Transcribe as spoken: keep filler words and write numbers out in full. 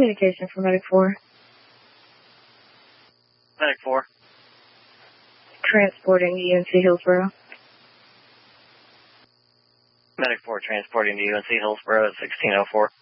communication for Medic four. Medic four. Transporting to U N C Hillsborough. Medic four transporting to U N C Hillsborough at sixteen oh four.